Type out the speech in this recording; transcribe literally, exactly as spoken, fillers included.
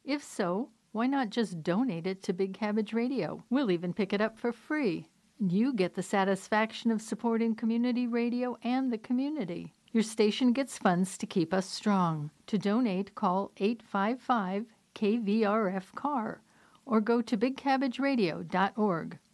If so, why not just donate it to Big Cabbage Radio? We'll even pick it up for free. And you get the satisfaction of supporting community radio and the community. Your station gets funds to keep us strong. To donate, call eight five five K V R F C A R or go to big cabbage radio dot org.